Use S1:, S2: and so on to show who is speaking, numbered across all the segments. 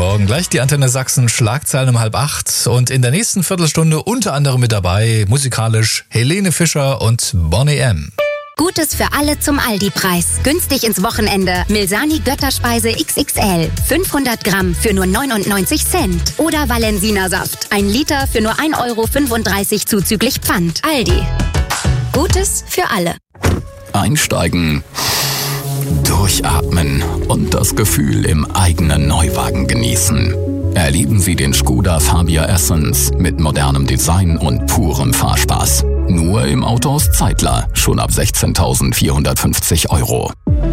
S1: Morgen. Gleich die Antenne Sachsen, Schlagzeilen um 7:30 und in der nächsten Viertelstunde unter anderem mit dabei musikalisch Helene Fischer und Boney M.
S2: Gutes für alle zum Aldi-Preis. Günstig ins Wochenende. Milsani Götterspeise XXL. 500 Gramm für nur 99 Cent. Oder Valensina Saft. 1 Liter für nur 1,35 € zuzüglich Pfand. Aldi. Gutes für alle.
S3: Einsteigen, durchatmen und das Gefühl im eigenen Neuwagen genießen. Erleben Sie den Škoda Fabia Essence mit modernem Design und purem Fahrspaß. Nur im Autohaus Zeitler, schon ab 16.450 €.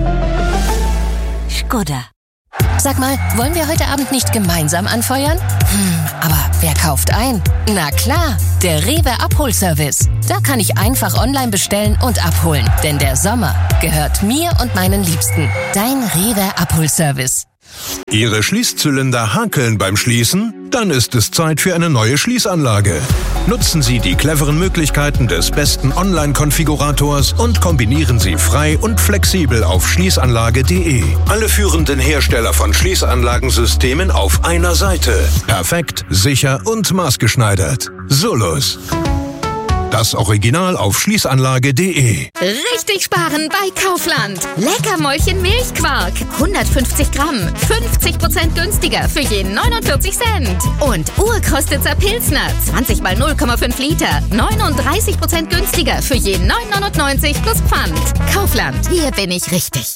S4: Škoda. Sag mal, wollen wir heute Abend nicht gemeinsam anfeuern? Aber wer kauft ein? Na klar, der Rewe Abholservice. Da kann ich einfach online bestellen und abholen. Denn der Sommer gehört mir und meinen Liebsten. Dein Rewe Abholservice.
S5: Ihre Schließzylinder hakeln beim Schließen? Dann ist es Zeit für eine neue Schließanlage. Nutzen Sie die cleveren Möglichkeiten des besten Online-Konfigurators und kombinieren Sie frei und flexibel auf schließanlage.de. Alle führenden Hersteller von Schließanlagensystemen auf einer Seite. Perfekt, sicher und maßgeschneidert. Solus. Das Original auf schließanlage.de.
S6: Richtig sparen bei Kaufland. Leckermäulchen Milchquark. 150 Gramm. 50% günstiger für je 49 Cent. Und Urkostitzer Pilsner. 20 mal 0,5 Liter. 39% günstiger für je 9,99 plus Pfand. Kaufland. Hier bin ich richtig.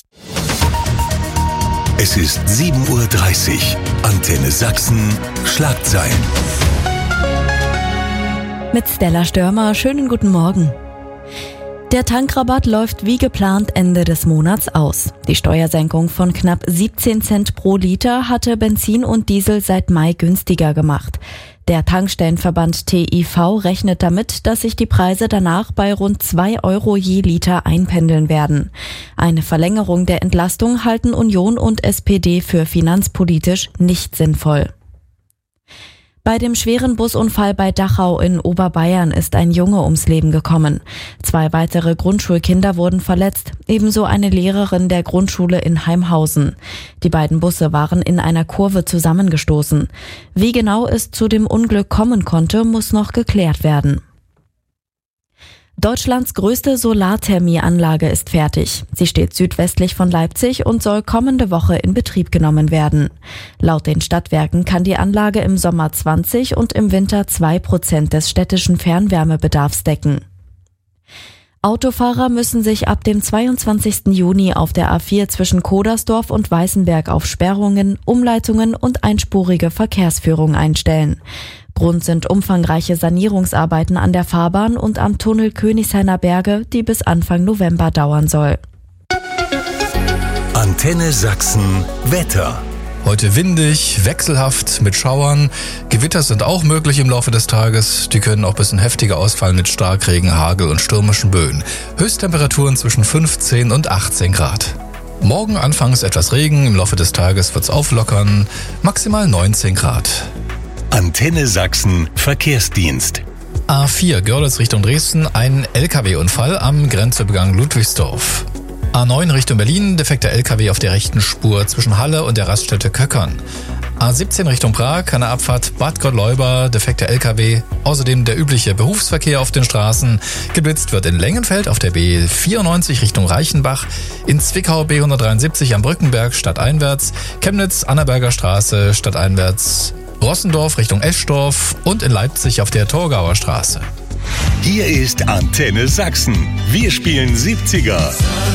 S7: Es ist 7:30 Uhr. Antenne Sachsen. Schlagzeilen.
S8: Mit Stella Störmer, schönen guten Morgen. Der Tankrabatt läuft wie geplant Ende des Monats aus. Die Steuersenkung von knapp 17 Cent pro Liter hatte Benzin und Diesel seit Mai günstiger gemacht. Der Tankstellenverband TIV rechnet damit, dass sich die Preise danach bei rund 2 € je Liter einpendeln werden. Eine Verlängerung der Entlastung halten Union und SPD für finanzpolitisch nicht sinnvoll. Bei dem schweren Busunfall bei Dachau in Oberbayern ist ein Junge ums Leben gekommen. 2 weitere Grundschulkinder wurden verletzt, ebenso eine Lehrerin der Grundschule in Heimhausen. Die beiden Busse waren in einer Kurve zusammengestoßen. Wie genau es zu dem Unglück kommen konnte, muss noch geklärt werden. Deutschlands größte Solarthermieanlage ist fertig. Sie steht südwestlich von Leipzig und soll kommende Woche in Betrieb genommen werden. Laut den Stadtwerken kann die Anlage im Sommer 20 und im Winter 2% des städtischen Fernwärmebedarfs decken. Autofahrer müssen sich ab dem 22. Juni auf der A4 zwischen Kodersdorf und Weißenberg auf Sperrungen, Umleitungen und einspurige Verkehrsführung einstellen. Grund sind umfangreiche Sanierungsarbeiten an der Fahrbahn und am Tunnel Königshainer Berge, die bis Anfang November dauern soll.
S7: Antenne Sachsen Wetter.
S1: Heute windig, wechselhaft mit Schauern. Gewitter sind auch möglich im Laufe des Tages. Die können auch ein bisschen heftiger ausfallen mit Starkregen, Hagel und stürmischen Böen. Höchsttemperaturen zwischen 15 und 18 Grad. Morgen anfangs etwas Regen, im Laufe des Tages wird's auflockern, maximal 19 Grad.
S7: Antenne Sachsen Verkehrsdienst.
S1: A4 Görlitz Richtung Dresden, ein LKW-Unfall am Grenzübergang Ludwigsdorf. A9 Richtung Berlin, defekter LKW auf der rechten Spur zwischen Halle und der Raststätte Köckern. A17 Richtung Prag, eine Abfahrt Bad Gottleuba, defekter LKW. Außerdem der übliche Berufsverkehr auf den Straßen. Geblitzt wird in Lengenfeld auf der B94 Richtung Reichenbach, in Zwickau B173 am Brückenberg stadteinwärts, Chemnitz Annaberger Straße stadteinwärts, Rossendorf Richtung Eschdorf und in Leipzig auf der Torgauer Straße.
S7: Hier ist Antenne Sachsen. Wir spielen 70er.